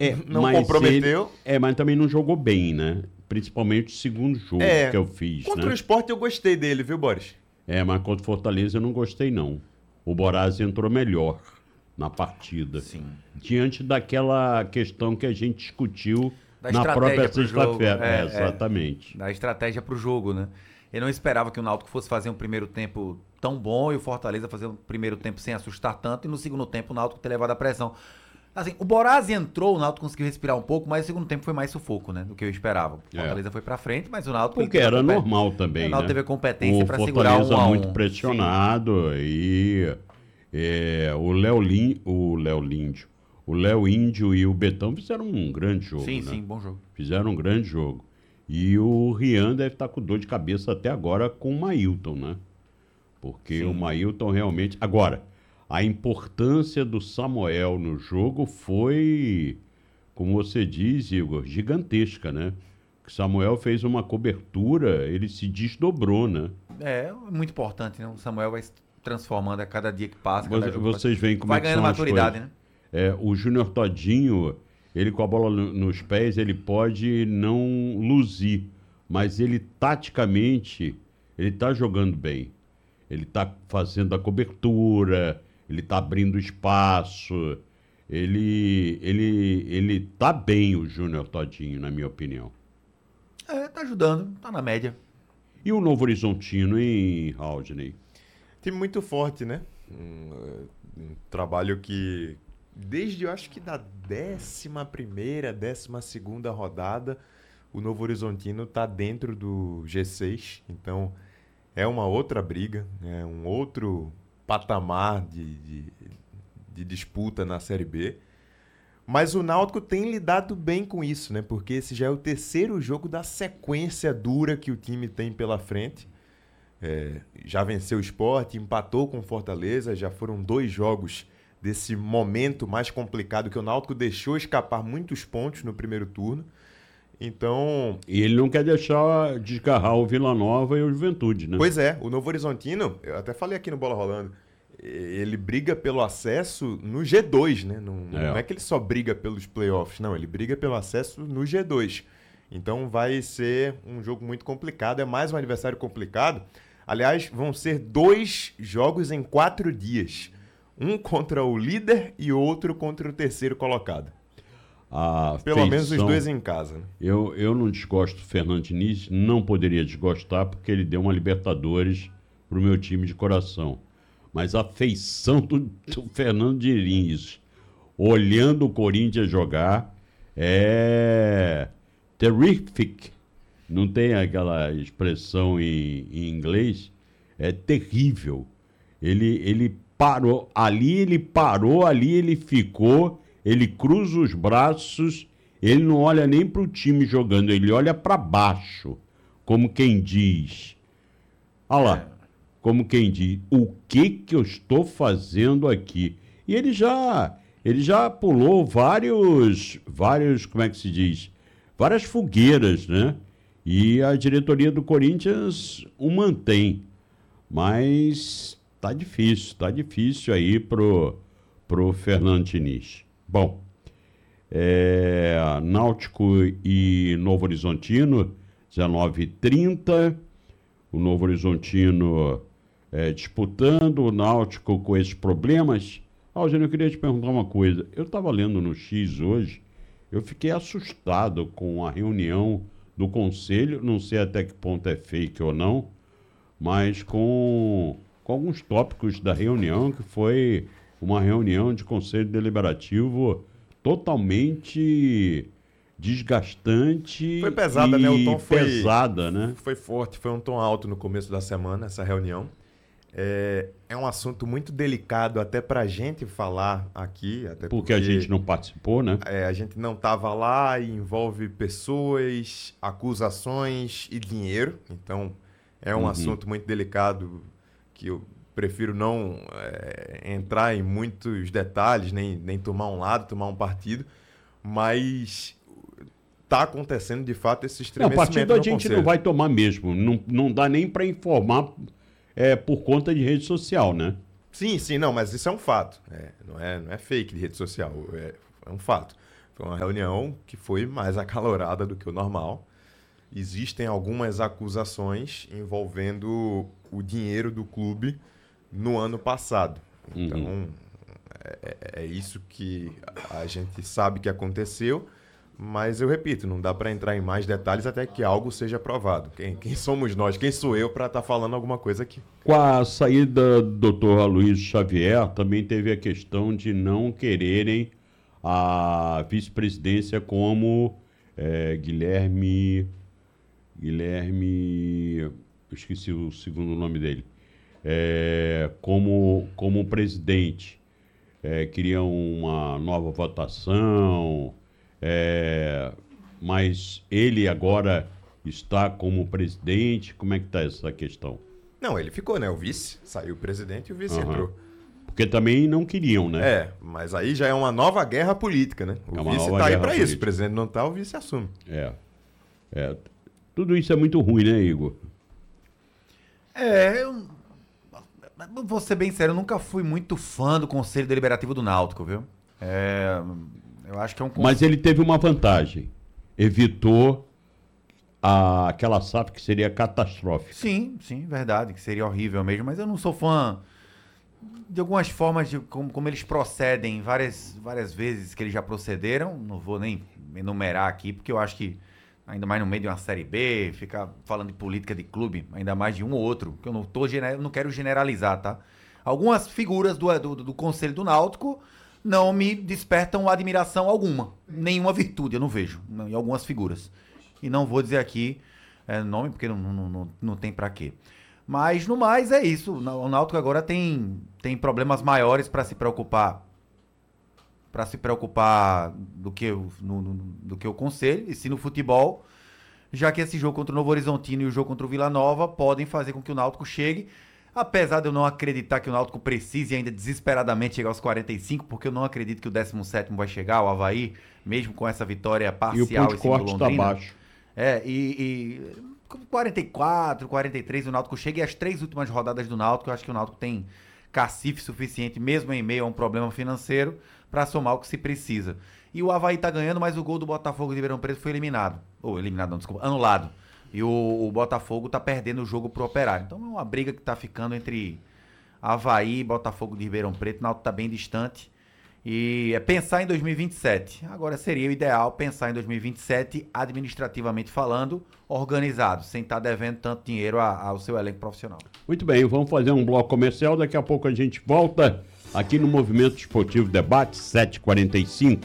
não comprometeu. Mas também não jogou bem, né? Principalmente o segundo jogo que eu fiz, Contra né? o Sport eu gostei dele, viu, Boris? Mas contra o Fortaleza eu não gostei, não. O Boraz entrou melhor na partida. Sim. Diante daquela questão que a gente discutiu Da na estratégia própria pro sexta-feira. jogo. Exatamente. Da estratégia pro jogo, né? Eu não esperava que o Náutico fosse fazer um primeiro tempo tão bom e o Fortaleza fazer um primeiro tempo sem assustar tanto e no segundo tempo o Náutico ter levado a pressão. Assim, o Boraz entrou, o Náutico conseguiu respirar um pouco, mas o segundo tempo foi mais sufoco, né? Do que eu esperava. O Fortaleza foi pra frente, mas o Náutico... Porque era normal também, o Náutico teve a competência o pra segurar Fortaleza 1-1. muito pressionado e o Léo Índio e o Betão fizeram um grande jogo, Sim, né? sim, bom jogo. Fizeram um grande jogo. E o Rian deve estar com dor de cabeça até agora com o Maílton, né? Porque o Maílton realmente... Agora, a importância do Samuel no jogo foi, como você diz, Igor, gigantesca, né? O Samuel fez uma cobertura, ele se desdobrou, né? É muito importante, né? O Samuel vai se transformando a cada dia que passa. Vocês veem como vai é que ganhando são maturidade, as coisas. né? O Júnior Todinho, ele com a bola nos pés, ele pode não luzir, mas ele taticamente, ele tá jogando bem. Ele tá fazendo a cobertura, ele tá abrindo espaço, ele tá bem, o Júnior Todinho, na minha opinião. Tá ajudando, tá na média. E o Novo Horizontino, hein, Haldney? Time muito forte, né? Um trabalho que, desde eu acho que da 11ª, 12ª rodada, o Novo Horizontino tá dentro do G6, então é uma outra briga, é um outro patamar de disputa na Série B. Mas o Náutico tem lidado bem com isso, né? Porque esse já é o terceiro jogo da sequência dura que o time tem pela frente. Já venceu o Sport, empatou com o Fortaleza, já foram 2 jogos desse momento mais complicado que o Náutico deixou escapar muitos pontos no primeiro turno. Então... E ele não quer deixar desgarrar o Vila Nova e o Juventude, né? Pois é, o Novo Horizontino, eu até falei aqui no Bola Rolando, ele briga pelo acesso no G2, né? Não é que ele só briga pelos playoffs, não, ele briga pelo acesso no G2. Então vai ser um jogo muito complicado, é mais um adversário complicado. Aliás, vão ser 2 jogos em 4 dias. Um contra o líder e outro contra o terceiro colocado. Pelo menos os 2 em casa. Né? Eu não desgosto do Fernando Diniz, não poderia desgostar, porque ele deu uma Libertadores pro meu time de coração. Mas a feição do Fernando Diniz, olhando o Corinthians jogar, é terrific. Não tem aquela expressão em inglês? É terrível. Ele parou, ali ele ficou... Ele cruza os braços, ele não olha nem para o time jogando, ele olha para baixo, como quem diz. Olha lá, como quem diz, o que eu estou fazendo aqui? E ele já pulou vários, como é que se diz? Várias fogueiras, né? E a diretoria do Corinthians o mantém. Mas tá difícil aí pro Fernando Diniz. Bom, Náutico e Novo Horizontino, 19h30, o Novo Horizontino disputando, o Náutico com esses problemas. Eugênio, eu queria te perguntar uma coisa. Eu estava lendo no X hoje, eu fiquei assustado com a reunião do Conselho, não sei até que ponto é fake ou não, mas com alguns tópicos da reunião, que foi... uma reunião de conselho deliberativo totalmente desgastante. Foi pesada, né? O tom pesada, né? Foi forte, foi um tom alto no começo da semana, essa reunião. É um assunto muito delicado até pra gente falar aqui. Até porque a gente não participou, né? A gente não estava lá e envolve pessoas, acusações e dinheiro. Então, é um assunto muito delicado que eu prefiro não entrar em muitos detalhes, nem tomar um lado, tomar um partido, mas está acontecendo de fato esse estremecimento. Não, partido a gente não vai tomar mesmo, não dá nem para informar por conta de rede social, né? Sim, não, mas isso é um fato, não é fake de rede social, é um fato. Foi uma reunião que foi mais acalorada do que o normal. Existem algumas acusações envolvendo o dinheiro do clube no ano passado. Então, é isso que a gente sabe que aconteceu, mas eu repito, não dá para entrar em mais detalhes até que algo seja provado. Quem somos nós? Quem sou eu para estar falando alguma coisa aqui? Com a saída do Dr. Aloysio Xavier, também teve a questão de não quererem a vice-presidência como Guilherme, eu esqueci o segundo nome dele, como presidente. Queriam uma nova votação, mas ele agora está como presidente. Como é que está essa questão? Não, ele ficou, né? O vice, saiu o presidente e o vice entrou. Porque também não queriam, né? Mas aí já é uma nova guerra política, né? O vice está aí para isso, o presidente não está, o vice assume. Tudo isso é muito ruim, né, Igor? Eu vou ser bem sério, eu nunca fui muito fã do Conselho Deliberativo do Náutico, viu? Eu acho que é um conselho... Mas ele teve uma vantagem. Evitou aquela SAF que seria catastrófica. Sim, verdade, que seria horrível mesmo, mas eu não sou fã de algumas formas de como eles procedem várias vezes que eles já procederam. Não vou nem enumerar aqui, porque eu acho que ainda mais no meio de uma Série B, ficar falando de política de clube, ainda mais de um ou outro, que eu não quero generalizar, tá? Algumas figuras do Conselho do Náutico não me despertam admiração alguma, nenhuma virtude, eu não vejo, em algumas figuras. E não vou dizer aqui nome, porque não tem pra quê. Mas, no mais, é isso. O Náutico agora tem problemas maiores para se preocupar do que o Conselho, e sim no futebol, já que esse jogo contra o Novo Horizontino e o jogo contra o Vila Nova podem fazer com que o Náutico chegue, apesar de eu não acreditar que o Náutico precise ainda desesperadamente chegar aos 45, porque eu não acredito que o 17º vai chegar, o Avaí, mesmo com essa vitória parcial e o ponto em cima do corte Londrina. Está baixo. E 44, 43 o Náutico chega, e as 3 últimas rodadas do Náutico, eu acho que o Náutico tem cacife suficiente, mesmo em meio a um problema financeiro, para somar o que se precisa. E o Avaí tá ganhando, mas o gol do Botafogo de Ribeirão Preto foi anulado. E o Botafogo tá perdendo o jogo pro Operário. Então é uma briga que tá ficando entre Avaí e Botafogo de Ribeirão Preto. O Náutico tá bem distante. E é pensar em 2027. Agora seria o ideal pensar em 2027, administrativamente falando, organizado, sem estar devendo tanto dinheiro ao seu elenco profissional. Muito bem, vamos fazer um bloco comercial. Daqui a pouco a gente volta aqui no Movimento Esportivo Debate 7h45.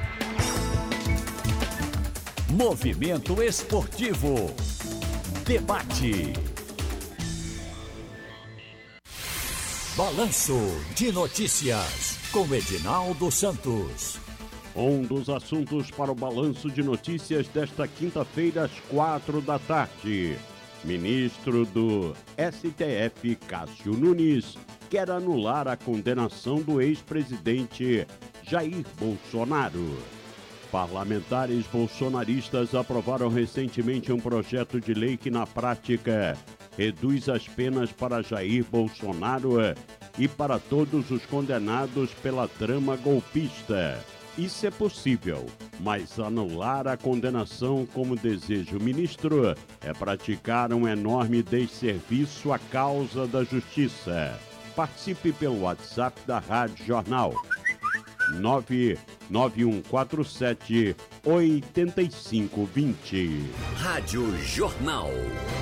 Movimento Esportivo Debate. Balanço de Notícias com Edinaldo Santos. Um dos assuntos para o Balanço de Notícias desta quinta-feira às 16h. Ministro do STF, Cássio Nunes, quer anular a condenação do ex-presidente Jair Bolsonaro. Parlamentares bolsonaristas aprovaram recentemente um projeto de lei que, na prática, reduz as penas para Jair Bolsonaro e para todos os condenados pela trama golpista. Isso é possível, mas anular a condenação, como deseja o ministro, é praticar um enorme desserviço à causa da justiça. Participe pelo WhatsApp da Rádio Jornal. 99147-8520. Rádio Jornal.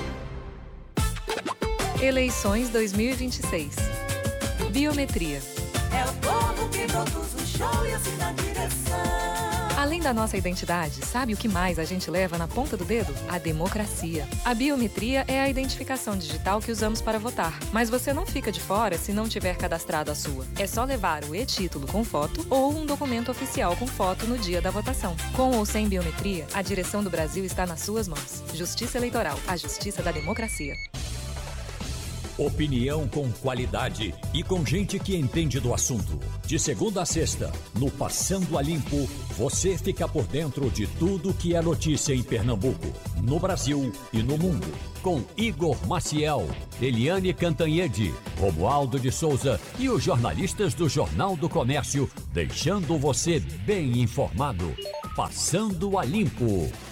Eleições 2026. Biometria. É o povo que produz o show e assim na direção. Além da nossa identidade, sabe o que mais a gente leva na ponta do dedo? A democracia. A biometria é a identificação digital que usamos para votar. Mas você não fica de fora se não tiver cadastrado a sua. É só levar o e-título com foto ou um documento oficial com foto no dia da votação. Com ou sem biometria, a direção do Brasil está nas suas mãos. Justiça Eleitoral, a justiça da democracia. Opinião com qualidade e com gente que entende do assunto. De segunda a sexta, no Passando a Limpo, Você fica por dentro de tudo que é notícia em Pernambuco, no Brasil e no mundo. Com Igor Maciel, Eliane Cantanhede, Romualdo de Souza e os jornalistas do Jornal do Comércio, deixando você bem informado. Passando a Limpo.